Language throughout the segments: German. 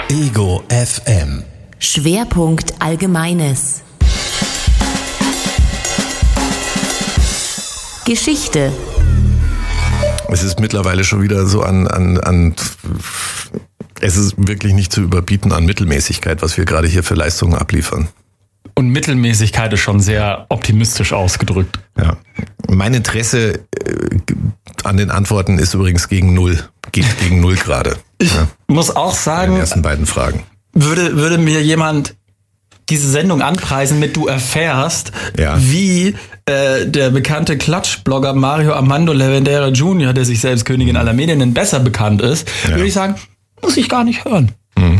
Ego FM. Schwerpunkt Allgemeines. Geschichte. Es ist mittlerweile schon wieder so es ist wirklich nicht zu überbieten an Mittelmäßigkeit, was wir gerade hier für Leistungen abliefern. Und Mittelmäßigkeit ist schon sehr optimistisch ausgedrückt. Ja. Mein Interesse an den Antworten ist übrigens gegen Null. Geht gegen Null gerade. Ich muss auch Bei sagen, den ersten beiden Fragen. würde mir jemand diese Sendung anpreisen mit du erfährst, wie der bekannte Klatschblogger Mario Armando Lavendera Jr., der sich selbst Königin aller Medien nennt, besser bekannt ist, würde ich sagen, muss ich gar nicht hören.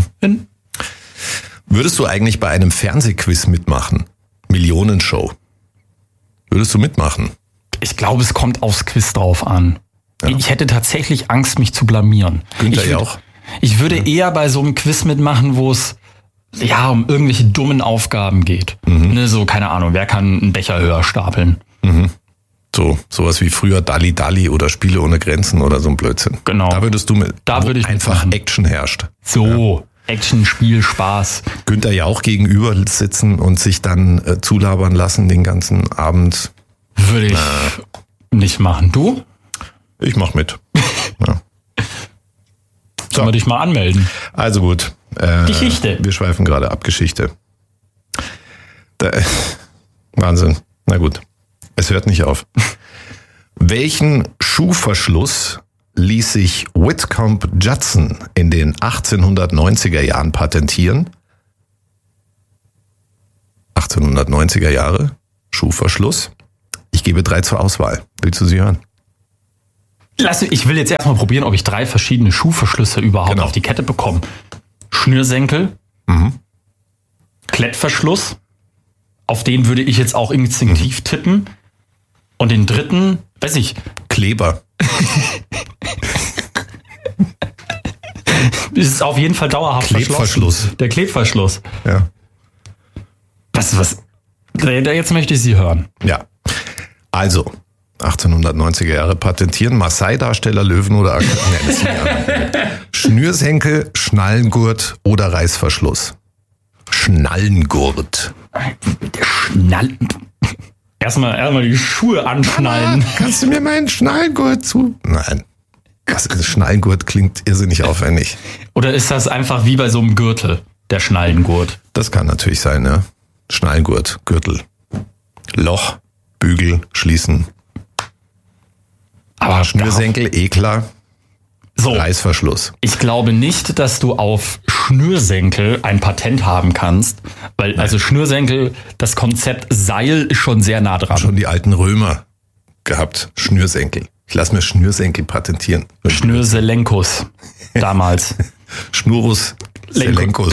Würdest du eigentlich bei einem Fernsehquiz mitmachen? Millionenshow. Würdest du mitmachen? Ich glaube, es kommt aufs Quiz drauf an. Ja. Ich hätte tatsächlich Angst, mich zu blamieren. Günther Jauch? Ich würde eher bei so einem Quiz mitmachen, wo es um irgendwelche dummen Aufgaben geht. Ne, so, keine Ahnung, wer kann einen Becher höher stapeln? Sowas wie früher Dalli Dalli oder Spiele ohne Grenzen oder so ein Blödsinn. Genau. Da würdest du würde ich einfach mitmachen. Action herrscht. So, Action, Spiel, Spaß. Günther Jauch gegenüber sitzen und sich dann zulabern lassen den ganzen Abend. Würde ich nicht machen. Du? Ich mach mit. Ja. Sollen wir dich mal anmelden? Also gut. Geschichte. Wir schweifen gerade ab. Geschichte. Wahnsinn. Na gut. Es hört nicht auf. Welchen Schuhverschluss ließ sich Whitcomb Judson in den 1890er Jahren patentieren? 1890er Jahre, Schuhverschluss. Ich gebe 3 zur Auswahl. Willst du sie hören? Ich will jetzt erstmal probieren, ob ich 3 verschiedene Schuhverschlüsse überhaupt auf die Kette bekomme. Schnürsenkel, Klettverschluss, auf den würde ich jetzt auch instinktiv tippen. Und den dritten, weiß ich. Kleber. Ist auf jeden Fall dauerhaft Klebverschluss. Der Klebverschluss. Ja. Was? Jetzt möchte ich Sie hören. Ja. Also, 1890er Jahre patentieren, Maasai-Darsteller, Löwen oder Schnürsenkel, Schnallengurt oder Reißverschluss. Schnallengurt. Erstmal die Schuhe anschnallen. Mama, kannst du mir meinen Schnallengurt zu? Nein. Schnallengurt klingt irrsinnig aufwendig. Oder ist das einfach wie bei so einem Gürtel, der Schnallengurt? Das kann natürlich sein, ja. Schnallengurt, Gürtel. Loch, Bügel, schließen. Aber Schnürsenkel, Eklar, Reißverschluss. Ich glaube nicht, dass du auf Schnürsenkel ein Patent haben kannst, weil also Schnürsenkel, das Konzept Seil ist schon sehr nah dran. Schon die alten Römer gehabt, Schnürsenkel. Ich lasse mir Schnürsenkel patentieren. Schnürselenkus damals. Schnurus Selenkus.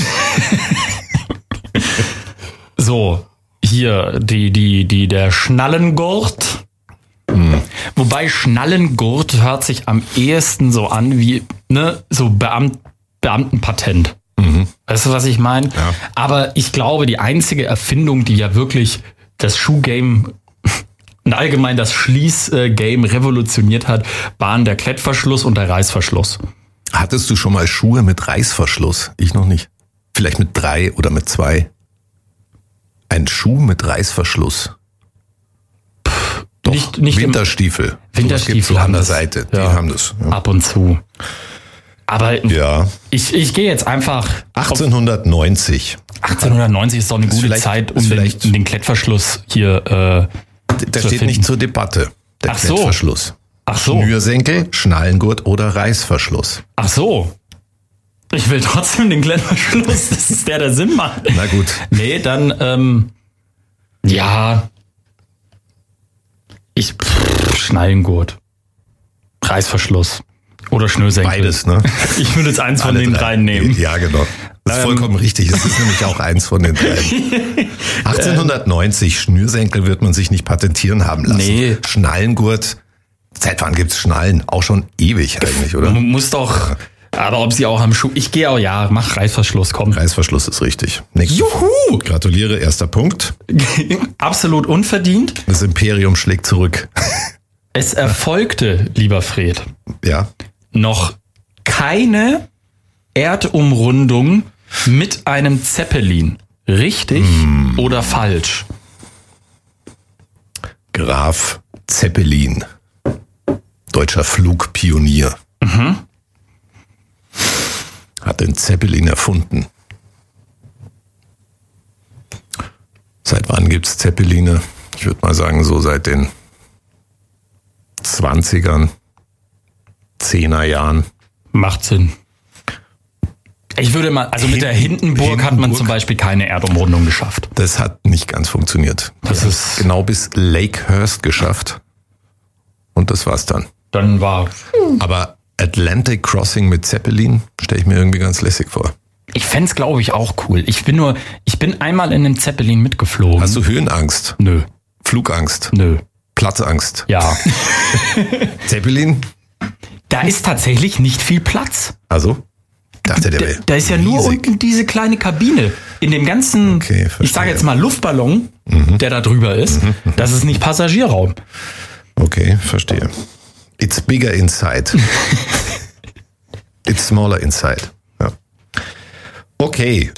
So, hier der Schnallengurt. Wobei Schnallengurt hört sich am ehesten so an wie so Beamtenpatent. Weißt du, was ich meine? Ja. Aber ich glaube, die einzige Erfindung, die ja wirklich das Schuhgame und allgemein das Schließgame revolutioniert hat, waren der Klettverschluss und der Reißverschluss. Hattest du schon mal Schuhe mit Reißverschluss? Ich noch nicht. Vielleicht mit 3 oder mit 2. Ein Schuh mit Reißverschluss. Doch, nicht Winterstiefel. Winterstiefel gibt's so an der das. Seite. Ja. Die haben das. Ja. Ab und zu. Aber Ja. ich gehe jetzt einfach. 1890. 1890 ist doch eine gute Zeit, um den Klettverschluss hier Der zu steht erfinden. nicht zur Debatte. Der Ach so. Klettverschluss. Ach so. Schnürsenkel, Schnallengurt oder Reißverschluss. Ach so. Ich will trotzdem den Klettverschluss. Das ist der Sinn macht. Na gut. Nee, dann, Schnallengurt. Reißverschluss. Oder Schnürsenkel. Beides, ne? Ich würde jetzt eins von Alle den 3 nehmen. Ja, genau. Das ist vollkommen richtig. Es ist nämlich auch eins von den 3. 1890, Schnürsenkel wird man sich nicht patentieren haben lassen. Nee. Schnallengurt, seit wann gibt's Schnallen? Auch schon ewig eigentlich, oder? Man muss doch, aber ob sie auch am Schuh, ich gehe auch, mach Reißverschluss, komm. Reißverschluss ist richtig. Nächste. Juhu! Gratuliere, erster Punkt. Absolut unverdient. Das Imperium schlägt zurück. Es erfolgte, lieber Fred, Ja. noch keine Erdumrundung mit einem Zeppelin. Richtig oder falsch? Graf Zeppelin. Deutscher Flugpionier. Hat den Zeppelin erfunden. Seit wann gibt's Zeppeline? Ich würde mal sagen, so seit den 20ern, 10er Jahren. Macht Sinn. Ich würde mal, also mit der Hindenburg hat man zum Beispiel keine Erdumrundung geschafft. Das hat nicht ganz funktioniert. Das ist genau bis Lakehurst geschafft. Und das war's dann. Dann war. Aber Atlantic Crossing mit Zeppelin stelle ich mir irgendwie ganz lässig vor. Ich fänd's, glaube ich, auch cool. Ich bin einmal in einem Zeppelin mitgeflogen. Hast du Höhenangst? Nö. Flugangst? Nö. Platzangst? Ja. Zeppelin? Da ist tatsächlich nicht viel Platz. Also? Dachte, der wäre Da ist ja nur unten diese kleine Kabine. In dem ganzen, ich sage jetzt mal Luftballon, der da drüber ist, das ist nicht Passagierraum. Okay, verstehe. It's bigger inside. It's smaller inside. Ja. Okay,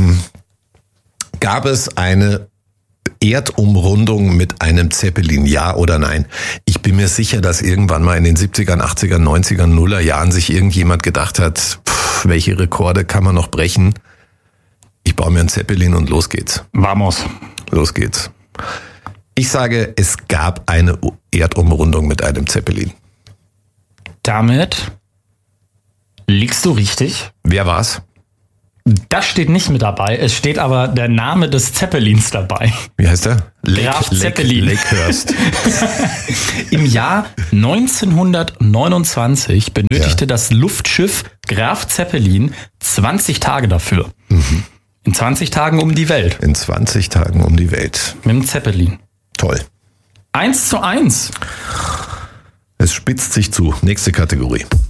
gab es eine Erdumrundung mit einem Zeppelin, ja oder nein? Ich bin mir sicher, dass irgendwann mal in den 70ern, 80ern, 90ern, 0er Jahren sich irgendjemand gedacht hat, welche Rekorde kann man noch brechen? Ich baue mir einen Zeppelin und los geht's. Vamos. Los geht's. Ich sage, es gab eine Erdumrundung mit einem Zeppelin. Damit liegst du richtig. Wer war's? Das steht nicht mit dabei. Es steht aber der Name des Zeppelins dabei. Wie heißt er? Graf Zeppelin. Lakehurst. Im Jahr 1929 benötigte das Luftschiff Graf Zeppelin 20 Tage dafür. In 20 Tagen um die Welt. In 20 Tagen um die Welt. Mit dem Zeppelin. Toll. 1:1. Es spitzt sich zu. Nächste Kategorie.